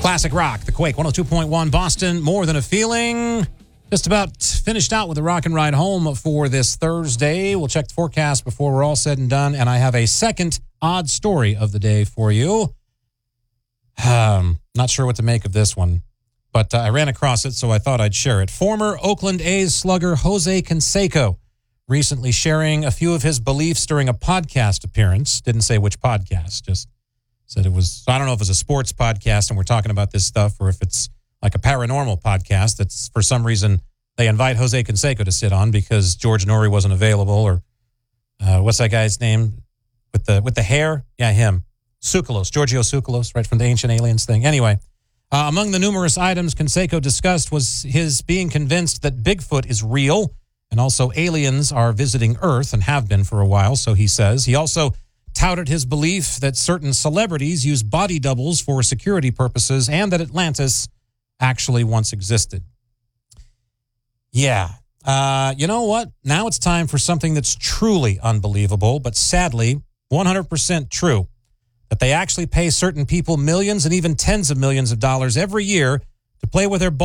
Classic rock, the Quake, 102.1 Boston, More Than a Feeling. Just about finished out with the rock and ride home for this Thursday. We'll check the forecast before we're all said and done, and I have a second odd story of the day for you. Not sure what to make of this one, but I ran across it, so I thought I'd share it. Former Oakland A's slugger Jose Canseco recently sharing a few of his beliefs during a podcast appearance. Didn't say which podcast, just said it was, I don't know if it's a sports podcast and we're talking about this stuff or if it's like a paranormal podcast that's for some reason they invite Jose Canseco to sit on because George Norrie wasn't available, or what's that guy's name with the hair? Yeah, him. Tsoukalos, Giorgio Tsoukalos, right from the Ancient Aliens thing. Anyway, among the numerous items Canseco discussed was his being convinced that Bigfoot is real and also aliens are visiting Earth and have been for a while, so he says. He also touted his belief that certain celebrities use body doubles for security purposes and that Atlantis actually once existed. Yeah. You know what? Now it's time for something that's truly unbelievable, but sadly 100% true, that they actually pay certain people millions and even tens of millions of dollars every year to play with their